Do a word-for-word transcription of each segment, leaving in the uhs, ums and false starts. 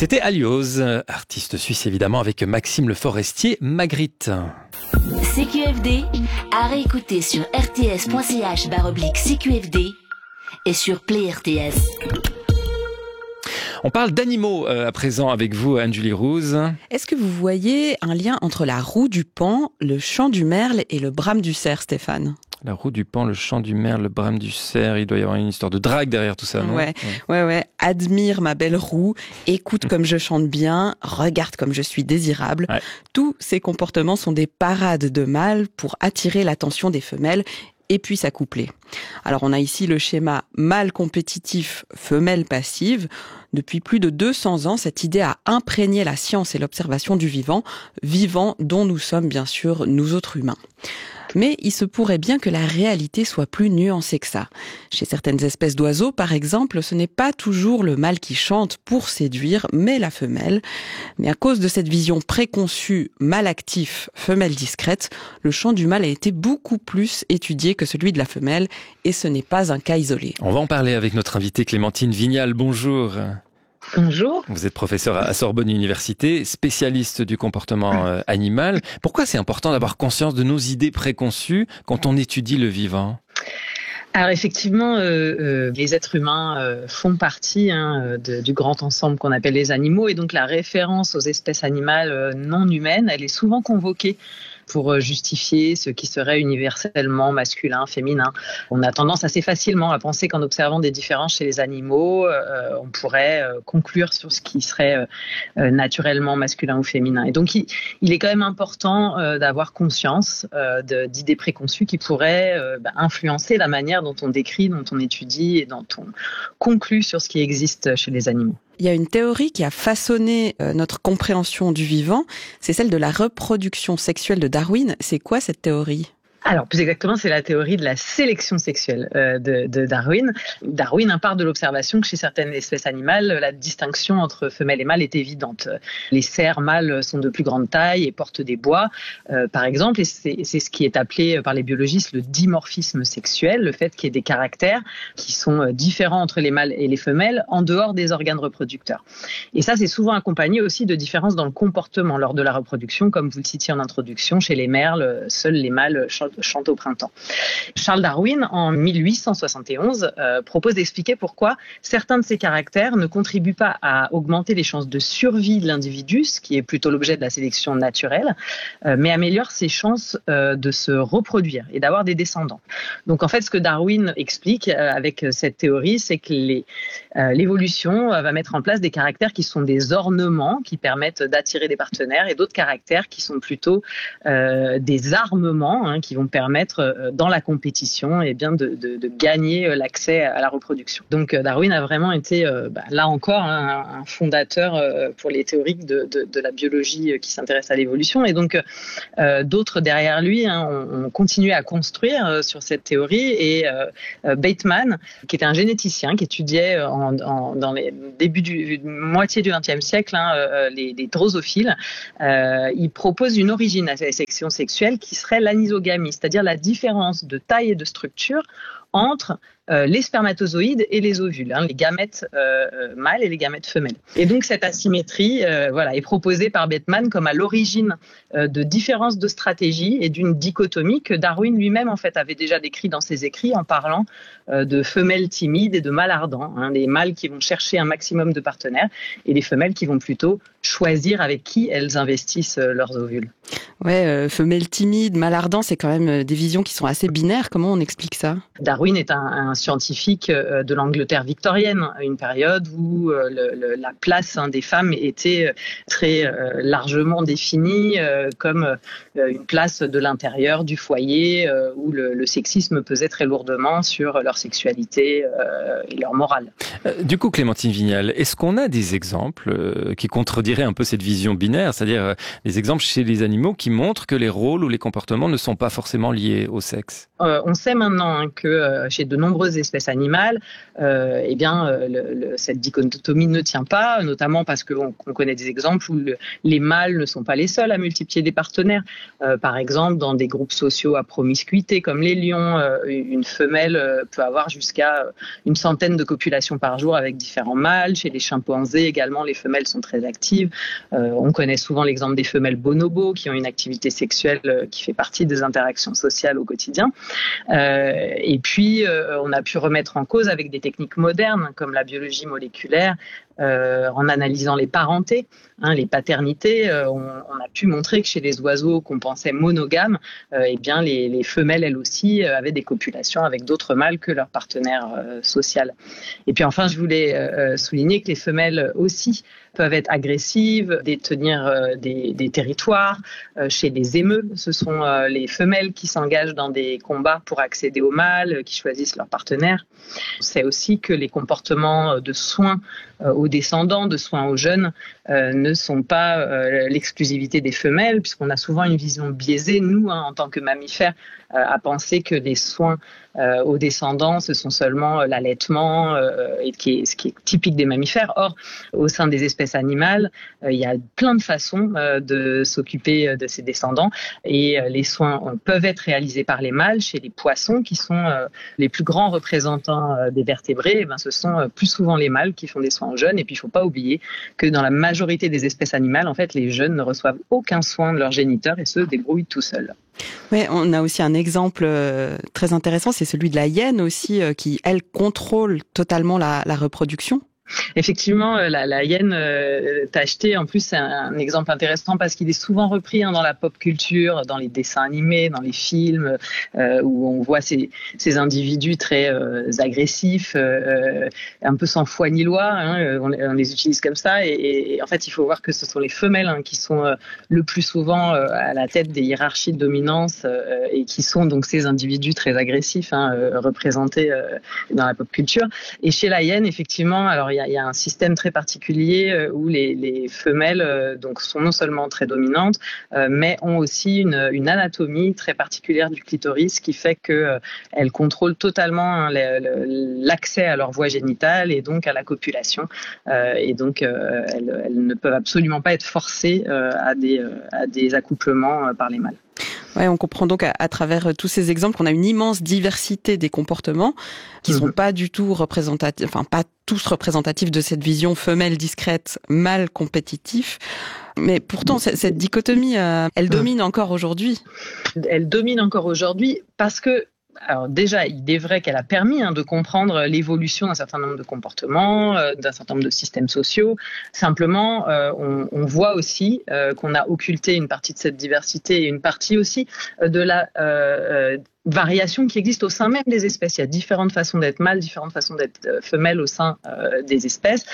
C'était Aliose, artiste suisse évidemment, avec Maxime Le Forestier, Magritte. C Q F D, à réécouter sur rts.ch barre oblique CQFD et sur Play R T S. On parle d'animaux euh, à présent avec vous, Anne-Julie Rouz. Est-ce que vous voyez un lien entre la roue du paon, le chant du merle et le brame du cerf, Stéphane ? La roue du paon, le chant du merle, le brame du cerf, il doit y avoir une histoire de drague derrière tout ça, non ? Ouais, ouais, ouais, ouais. Admire ma belle roue, écoute comme je chante bien, regarde comme je suis désirable. Ouais. Tous ces comportements sont des parades de mâles pour attirer l'attention des femelles et puis s'accoupler. Alors on a ici le schéma mâle compétitif, femelle passive. Depuis plus de deux cents ans, cette idée a imprégné la science et l'observation du vivant, vivant dont nous sommes bien sûr nous autres humains. Mais il se pourrait bien que la réalité soit plus nuancée que ça. Chez certaines espèces d'oiseaux, par exemple, ce n'est pas toujours le mâle qui chante pour séduire, mais la femelle. Mais à cause de cette vision préconçue mâle actif, femelle discrète, le chant du mâle a été beaucoup plus étudié que celui de la femelle, et ce n'est pas un cas isolé. On va en parler avec notre invitée Clémentine Vignal. Bonjour. Bonjour. Vous êtes professeur à Sorbonne Université, spécialiste du comportement euh, animal. Pourquoi c'est important d'avoir conscience de nos idées préconçues quand on étudie le vivant ? Alors effectivement, euh, euh, les êtres humains euh, font partie hein, de, du grand ensemble qu'on appelle les animaux, et donc la référence aux espèces animales euh, non humaines, elle est souvent convoquée pour justifier ce qui serait universellement masculin, féminin. On a tendance assez facilement à penser qu'en observant des différences chez les animaux, euh, on pourrait euh, conclure sur ce qui serait euh, naturellement masculin ou féminin. Et donc, il, il est quand même important euh, d'avoir conscience euh, de, d'idées préconçues qui pourraient euh, bah, influencer la manière dont on décrit, dont on étudie et dont on conclut sur ce qui existe chez les animaux. Il y a une théorie qui a façonné euh, notre compréhension du vivant, c'est celle de la reproduction sexuelle de Darwin. C'est quoi cette théorie ? Alors, plus exactement, c'est la théorie de la sélection sexuelle euh, de, de Darwin. Darwin part de l'observation que chez certaines espèces animales, la distinction entre femelles et mâles est évidente. Les cerfs mâles sont de plus grande taille et portent des bois, euh, par exemple, et c'est, c'est ce qui est appelé par les biologistes le dimorphisme sexuel, le fait qu'il y ait des caractères qui sont différents entre les mâles et les femelles en dehors des organes reproducteurs. Et ça, c'est souvent accompagné aussi de différences dans le comportement lors de la reproduction, comme vous le citiez en introduction, chez les merles, seuls les mâles chante au printemps. Charles Darwin, en mille huit cent soixante et onze, euh, propose d'expliquer pourquoi certains de ces caractères ne contribuent pas à augmenter les chances de survie de l'individu, ce qui est plutôt l'objet de la sélection naturelle, euh, mais améliore ses chances euh, de se reproduire et d'avoir des descendants. Donc en fait, ce que Darwin explique euh, avec cette théorie, c'est que les, euh, l'évolution euh, va mettre en place des caractères qui sont des ornements, qui permettent d'attirer des partenaires, et d'autres caractères qui sont plutôt euh, des armements, hein, qui vont permettre dans la compétition eh bien de, de, de gagner l'accès à la reproduction. Donc Darwin a vraiment été bah, là encore un, un fondateur pour les théoriques de, de, de la biologie qui s'intéressent à l'évolution, et donc euh, d'autres derrière lui hein, ont, ont continué à construire sur cette théorie, et euh, Bateman, qui était un généticien qui étudiait en, en, dans les débuts du moitié du vingtième siècle hein, les, les drosophiles, euh, il propose une origine à la sélection sexuelle qui serait l'anisogamie, c'est-à-dire la différence de taille et de structure entre euh, les spermatozoïdes et les ovules, hein, les gamètes euh, mâles et les gamètes femelles. Et donc cette asymétrie euh, voilà, est proposée par Bateman comme à l'origine euh, de différences de stratégie et d'une dichotomie que Darwin lui-même en fait avait déjà décrit dans ses écrits en parlant euh, de femelles timides et de mâles ardents, hein, les mâles qui vont chercher un maximum de partenaires et les femelles qui vont plutôt choisir avec qui elles investissent euh, leurs ovules. Ouais, euh, femelles timides, mâles ardents, c'est quand même des visions qui sont assez binaires. Comment on explique ça ? Darwin est un, un scientifique de l'Angleterre victorienne, une période où le, le, la place hein, des femmes était très euh, largement définie euh, comme euh, une place de l'intérieur du foyer euh, où le, le sexisme pesait très lourdement sur leur sexualité euh, et leur morale. Euh, du coup, Clémentine Vignal, est-ce qu'on a des exemples euh, qui contrediraient un peu cette vision binaire, c'est-à-dire euh, des exemples chez les animaux qui montrent que les rôles ou les comportements ne sont pas forcément liés au sexe ? euh, On sait maintenant hein, que euh, chez de nombreux nombreuses espèces animales, euh, eh bien, euh, le, le, cette dichotomie ne tient pas, notamment parce qu'on on connaît des exemples où le, les mâles ne sont pas les seuls à multiplier des partenaires. Euh, par exemple, dans des groupes sociaux à promiscuité, comme les lions, euh, une femelle euh, peut avoir jusqu'à une centaine de copulations par jour avec différents mâles. Chez les chimpanzés également, les femelles sont très actives. Euh, on connaît souvent l'exemple des femelles bonobos qui ont une activité sexuelle euh, qui fait partie des interactions sociales au quotidien. Euh, et puis, euh, on a pu remettre en cause avec des techniques modernes comme la biologie moléculaire, Euh, en analysant les parentés, hein, les paternités, euh, on, on a pu montrer que chez les oiseaux qu'on pensait monogames, euh, eh bien les, les femelles, elles aussi, euh, avaient des copulations avec d'autres mâles que leur partenaire euh, social. Et puis enfin, je voulais euh, souligner que les femelles aussi peuvent être agressives, détenir euh, des, des territoires. Euh, chez les émeux, ce sont euh, les femelles qui s'engagent dans des combats pour accéder aux mâles, euh, qui choisissent leur partenaire. C'est aussi que les comportements de soins euh, aux descendants, de soins aux jeunes, euh, ne sont pas euh, l'exclusivité des femelles, puisqu'on a souvent une vision biaisée, nous, hein, en tant que mammifères, euh, à penser que les soins euh, aux descendants, ce sont seulement l'allaitement, euh, et qui est, ce qui est typique des mammifères. Or, au sein des espèces animales, euh, il y a plein de façons euh, de s'occuper de ces descendants, et euh, les soins euh, peuvent être réalisés par les mâles. Chez les poissons, qui sont euh, les plus grands représentants euh, des vertébrés, eh ben, ce sont euh, plus souvent les mâles qui font des soins aux jeunes. Et puis, il ne faut pas oublier que dans la majorité des espèces animales, en fait, les jeunes ne reçoivent aucun soin de leur géniteur et se débrouillent tout seuls. Ouais, on a aussi un exemple euh, très intéressant, c'est celui de la hyène aussi, euh, qui, elle, contrôle totalement la, la reproduction. Effectivement, la, la hyène euh, tachetée, en plus, c'est un, un exemple intéressant parce qu'il est souvent repris hein, dans la pop culture, dans les dessins animés, dans les films, euh, où on voit ces, ces individus très euh, agressifs, euh, un peu sans foi ni loi, hein, on, on les utilise comme ça. Et, et en fait, il faut voir que ce sont les femelles hein, qui sont euh, le plus souvent euh, à la tête des hiérarchies de dominance euh, et qui sont donc ces individus très agressifs hein, euh, représentés euh, dans la pop culture. Et chez la hyène, effectivement, alors il y a Il y a un système très particulier où les, les femelles donc, sont non seulement très dominantes, mais ont aussi une, une anatomie très particulière du clitoris qui fait qu'elles contrôlent totalement l'accès à leur voie génitale et donc à la copulation. Et donc, elles, elles ne peuvent absolument pas être forcées à des, à des accouplements par les mâles. Ouais, on comprend donc à, à travers tous ces exemples qu'on a une immense diversité des comportements qui mmh. sont pas du tout représentatifs, enfin pas tous représentatifs de cette vision femelle discrète, mâle compétitif. Mais pourtant, cette dichotomie, euh, elle domine encore aujourd'hui. Elle domine encore aujourd'hui parce que alors déjà, il est vrai qu'elle a permis hein, de comprendre l'évolution d'un certain nombre de comportements, euh, d'un certain nombre de systèmes sociaux. Simplement, euh, on, on voit aussi euh, qu'on a occulté une partie de cette diversité et une partie aussi euh, de la euh, variation qui existe au sein même des espèces. Il y a différentes façons d'être mâle, différentes façons d'être femelle au sein euh, des espèces,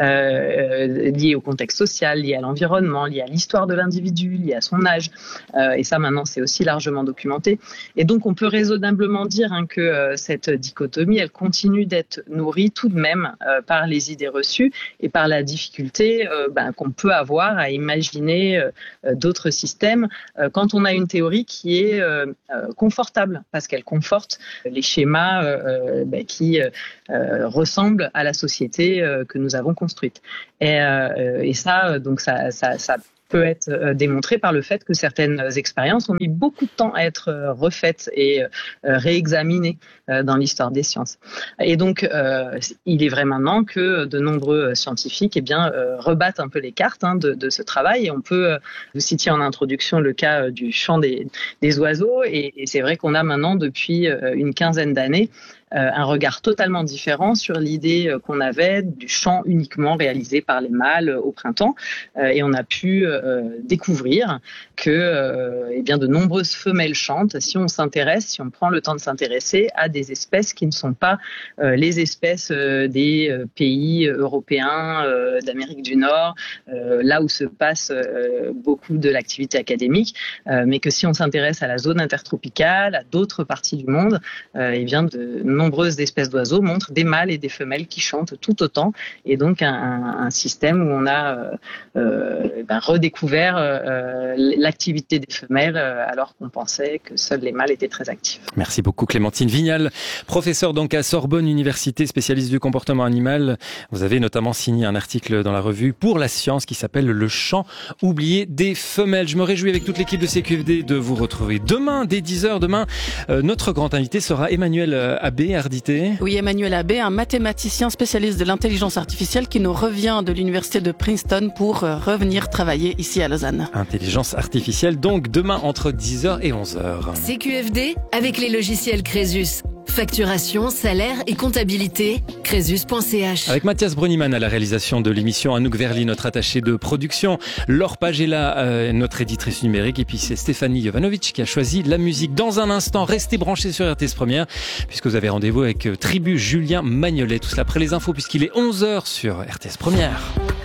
euh, liées au contexte social, liées à l'environnement, liées à l'histoire de l'individu, liées à son âge. Euh, et ça, maintenant, c'est aussi largement documenté. Et donc, on peut raisonnablement dire hein, que euh, cette dichotomie, elle continue d'être nourrie tout de même euh, par les idées reçues et par la difficulté euh, ben, qu'on peut avoir à imaginer euh, d'autres systèmes euh, quand on a une théorie qui est euh, euh, confortable, parce qu'elle conforte les schémas euh, ben, qui euh, ressemblent à la société euh, que nous avons construite. Et, euh, et ça, donc ça, ça, ça peut être démontré par le fait que certaines expériences ont mis beaucoup de temps à être refaites et réexaminées dans l'histoire des sciences. Et donc, euh, il est vrai maintenant que de nombreux scientifiques eh bien, euh, rebattent un peu les cartes hein, de, de ce travail. Et on peut, euh, vous citiez en introduction le cas du chant des, des oiseaux. Et, et c'est vrai qu'on a maintenant, depuis une quinzaine d'années, Euh, un regard totalement différent sur l'idée euh, qu'on avait du chant uniquement réalisé par les mâles euh, au printemps. Euh, et on a pu euh, découvrir que euh, eh bien, de nombreuses femelles chantent si on s'intéresse, si on prend le temps de s'intéresser à des espèces qui ne sont pas euh, les espèces euh, des euh, pays européens, euh, d'Amérique du Nord, euh, là où se passe euh, beaucoup de l'activité académique, euh, mais que si on s'intéresse à la zone intertropicale, à d'autres parties du monde, euh, eh bien de nombreuses espèces d'oiseaux montrent des mâles et des femelles qui chantent tout autant, et donc un, un système où on a euh, euh, ben, redécouvert euh, l'activité des femelles euh, alors qu'on pensait que seuls les mâles étaient très actifs. Merci beaucoup Clémentine Vignal, professeure donc à Sorbonne Université, spécialiste du comportement animal. Vous avez notamment signé un article dans la revue Pour la science qui s'appelle Le chant oublié des femelles. Je me réjouis avec toute l'équipe de C Q F D de vous retrouver demain dès dix heures. Demain, euh, notre grand invité sera Emmanuel Abbé, Ardité. Oui, Emmanuel Abbé, un mathématicien spécialiste de l'intelligence artificielle qui nous revient de l'université de Princeton pour revenir travailler ici à Lausanne. Intelligence artificielle, donc demain entre dix heures et onze heures. C Q F D avec les logiciels Crésus. Facturation, salaire et comptabilité, crésus point c h. Avec Mathias Bruniman à la réalisation de l'émission, Anouk Verly, notre attachée de production, Laure Pagela, euh, notre éditrice numérique, et puis c'est Stéphanie Jovanovic qui a choisi la musique. Dans un instant, restez branchés sur R T S Première, puisque vous avez rendez-vous avec euh, Tribu Julien Magnolet. Tout cela après les infos, puisqu'il est onze heures sur R T S Première.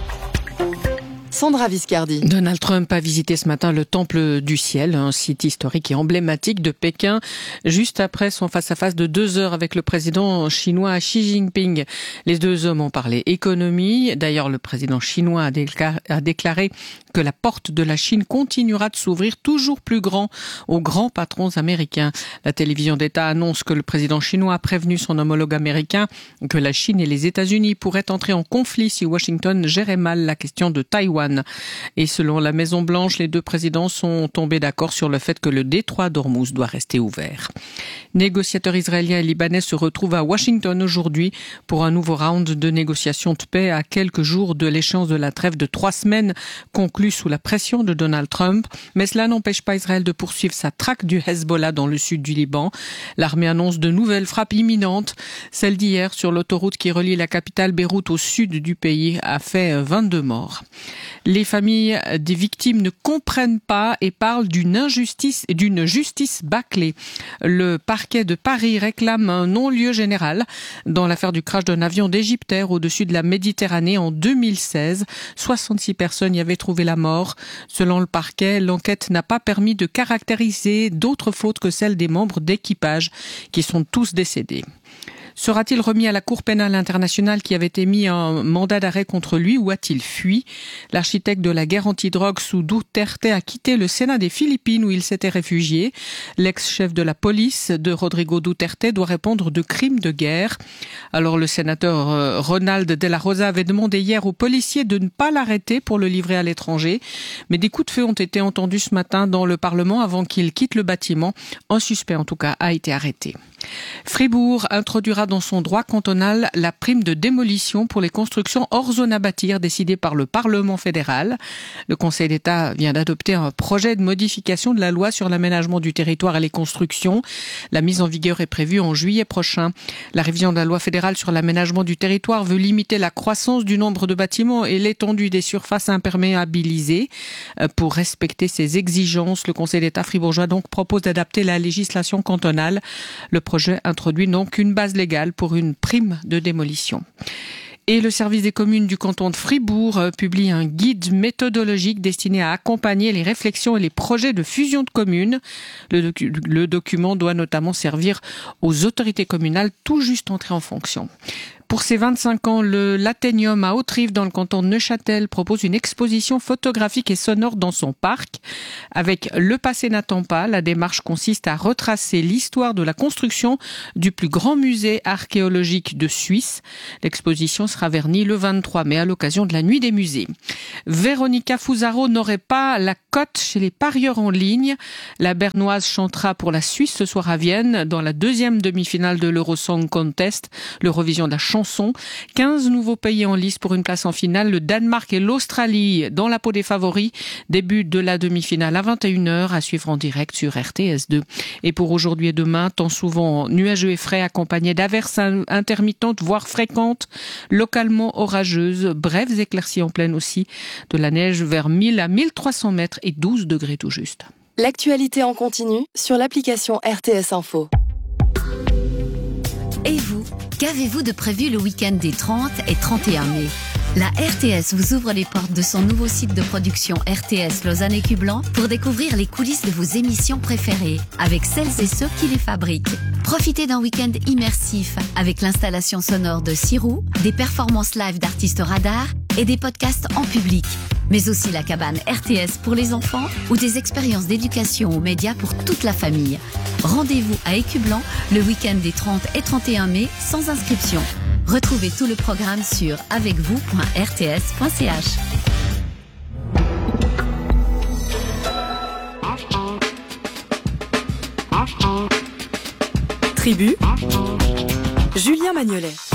Sandra Viscardi. Donald Trump a visité ce matin le Temple du Ciel, un site historique et emblématique de Pékin, juste après son face-à-face de deux heures avec le président chinois Xi Jinping. Les deux hommes ont parlé économie. D'ailleurs, le président chinois a, déclaré, a déclaré que la porte de la Chine continuera de s'ouvrir toujours plus grand aux grands patrons américains. La télévision d'État annonce que le président chinois a prévenu son homologue américain que la Chine et les États-Unis pourraient entrer en conflit si Washington gérait mal la question de Taïwan. Et selon la Maison-Blanche, les deux présidents sont tombés d'accord sur le fait que le détroit d'Ormuz doit rester ouvert. Négociateurs israéliens et libanais se retrouvent à Washington aujourd'hui pour un nouveau round de négociations de paix à quelques jours de l'échéance de la trêve de trois semaines conclue sous la pression de Donald Trump. Mais cela n'empêche pas Israël de poursuivre sa traque du Hezbollah dans le sud du Liban. L'armée annonce de nouvelles frappes imminentes. Celle d'hier sur l'autoroute qui relie la capitale Beyrouth au sud du pays a fait vingt-deux morts. Les familles des victimes ne comprennent pas et parlent d'une injustice et d'une justice bâclée. Le parquet de Paris réclame un non-lieu général dans l'affaire du crash d'un avion d'Égyptaire au-dessus de la Méditerranée en deux mille seize. soixante-six personnes y avaient trouvé la mort. Selon le parquet, l'enquête n'a pas permis de caractériser d'autres fautes que celles des membres d'équipage qui sont tous décédés. Sera-t-il remis à la Cour pénale internationale qui avait émis un mandat d'arrêt contre lui ou a-t-il fui? L'architecte de la guerre antidrogue sous Duterte a quitté le Sénat des Philippines où il s'était réfugié. L'ex-chef de la police de Rodrigo Duterte doit répondre de crimes de guerre. Alors le sénateur Ronald de la Rosa avait demandé hier aux policiers de ne pas l'arrêter pour le livrer à l'étranger. Mais des coups de feu ont été entendus ce matin dans le Parlement avant qu'il quitte le bâtiment. Un suspect en tout cas a été arrêté. Fribourg introduira dans son droit cantonal la prime de démolition pour les constructions hors zone à bâtir décidée par le Parlement fédéral. Le Conseil d'État vient d'adopter un projet de modification de la loi sur l'aménagement du territoire et les constructions. La mise en vigueur est prévue en juillet prochain. La révision de la loi fédérale sur l'aménagement du territoire veut limiter la croissance du nombre de bâtiments et l'étendue des surfaces imperméabilisées. Pour respecter ces exigences, le Conseil d'État fribourgeois donc propose d'adapter la législation cantonale. Le projet introduit donc une base légale pour une prime de démolition. Et le service des communes du canton de Fribourg publie un guide méthodologique destiné à accompagner les réflexions et les projets de fusion de communes. Le, docu- le document doit notamment servir aux autorités communales tout juste entrées en fonction. Pour ses vingt-cinq ans, le l'Athénium à Hauterive dans le canton de Neuchâtel propose une exposition photographique et sonore dans son parc. Avec Le passé n'attend pas, la démarche consiste à retracer l'histoire de la construction du plus grand musée archéologique de Suisse. L'exposition sera vernie le vingt-trois mai à l'occasion de la Nuit des musées. Véronica Fusaro n'aurait pas la cote chez les parieurs en ligne. La Bernoise chantera pour la Suisse ce soir à Vienne dans la deuxième demi-finale de l'Eurosong Contest, l'Eurovision de la chanson. quinze nouveaux pays en lice pour une place en finale. Le Danemark et l'Australie dans la peau des favoris. Début de la demi-finale à vingt et une heures à suivre en direct sur R T S deux. Et pour aujourd'hui et demain, temps souvent nuageux et frais accompagné d'averses intermittentes voire fréquentes, localement orageuses, brèves éclaircies en pleine aussi, de la neige vers mille à mille trois cents mètres et douze degrés tout juste. L'actualité en continu sur l'application R T S Info. Et vous, qu'avez-vous de prévu le week-end des trente et trente et un mai ? La R T S vous ouvre les portes de son nouveau site de production R T S Lausanne Écublens pour découvrir les coulisses de vos émissions préférées avec celles et ceux qui les fabriquent. Profitez d'un week-end immersif avec l'installation sonore de Sirou, des performances live d'artistes radars et des podcasts en public. Mais aussi la cabane R T S pour les enfants ou des expériences d'éducation aux médias pour toute la famille. Rendez-vous à Écublens le week-end des trente et trente et un mai sans inscription. Retrouvez tout le programme sur avec vous point r t s point c h. Tribu, Julien Magnolet.